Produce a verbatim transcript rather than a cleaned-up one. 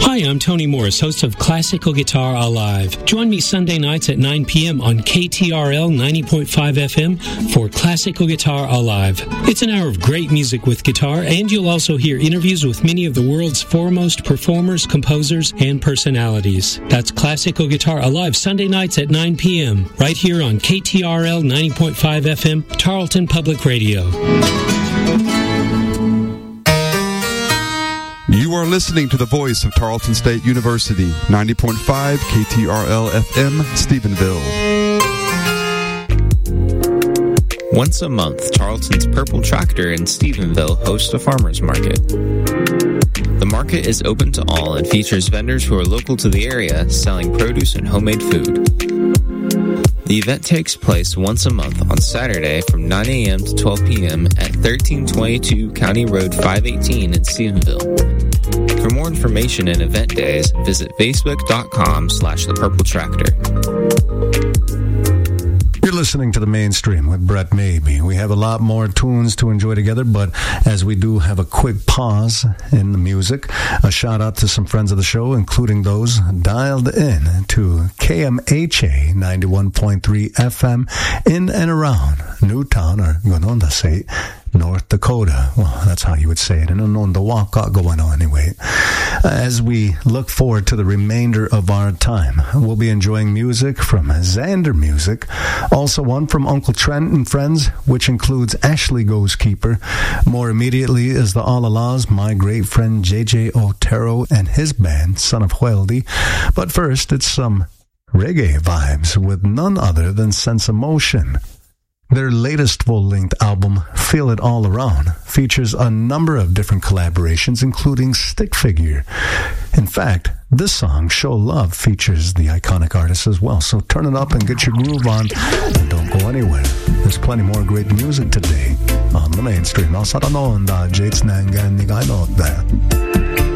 Hi, I'm Tony Morris, host of Classical Guitar Alive. Join me Sunday nights at nine p.m. on K T R L ninety point five F M for Classical Guitar Alive. It's an hour of great music with guitar, and you'll also hear interviews with many of the world's foremost performers, composers, and personalities. That's Classical Guitar Alive Sunday nights at nine p.m. right here on K T R L ninety point five F M, Tarleton Public Radio. You are listening to the voice of Tarleton State University, ninety point five K T R L F M, Stephenville. Once a month, Tarleton's Purple Tractor in Stephenville hosts a farmer's market. The market is open to all and features vendors who are local to the area selling produce and homemade food. The event takes place once a month on Saturday from nine a.m. to twelve p.m. at thirteen twenty-two County Road five eighteen in Stephenville. For more information and event days, visit facebook.com slash the Purple Tractor. You're listening to The Mainstream with Brett Maybe. We have a lot more tunes to enjoy together, but as we do have a quick pause in the music, a shout out to some friends of the show, including those dialed in to K M H A ninety-one point three F M in and around Newtown, or Gononda say, North Dakota. Well, that's how you would say it. And Gononda Waka going on anyway. As we look forward to the remainder of our time, we'll be enjoying music from Xander Music, also one from Uncle Trent and Friends, which includes Ashley Goes Keeper. More immediately is the All-Allahs, my great friend J J Otero and his band, Son of Hueldi. But first, it's some reggae vibes with none other than Sense Emotion. Their latest full-length album, Feel It All Around, features a number of different collaborations, including Stick Figure. In fact, this song, Show Love, features the iconic artist as well. So turn it up and get your groove on, and don't go anywhere. There's plenty more great music today on The Mainstream. I'll start on that. Jates Nangan, I know that.